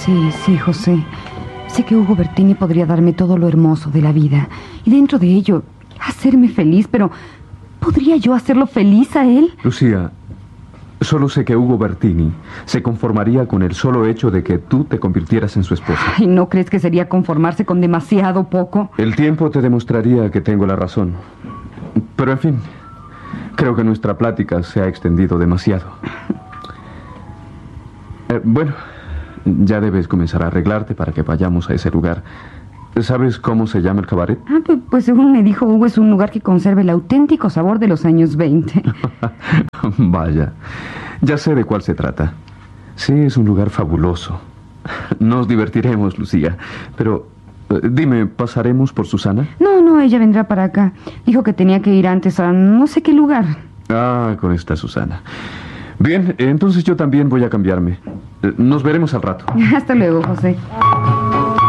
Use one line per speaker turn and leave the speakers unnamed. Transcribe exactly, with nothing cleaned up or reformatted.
Sí, sí, José. Sé que Hugo Bertini podría darme todo lo hermoso de la vida y dentro de ello hacerme feliz, pero ¿podría yo hacerlo feliz a él?
Lucía, solo sé que Hugo Bertini se conformaría con el solo hecho de que tú te convirtieras en su esposa.
¿Y no crees que sería conformarse con demasiado poco?
El tiempo te demostraría que tengo la razón. Pero en fin, creo que nuestra plática se ha extendido demasiado. Eh, bueno, ya debes comenzar a arreglarte para que vayamos a ese lugar. ¿Sabes cómo se llama el cabaret?
Ah, pues, pues según me dijo Hugo, es un lugar que conserva el auténtico sabor de los años veinte.
Vaya, ya sé de cuál se trata. Sí, es un lugar fabuloso. Nos divertiremos, Lucía. Pero, eh, dime, ¿pasaremos por Susana?
No, no, ella vendrá para acá. Dijo que tenía que ir antes a no sé qué lugar.
Ah, con esta Susana. Bien, entonces yo también voy a cambiarme. Eh, Nos veremos al rato.
Hasta luego, José.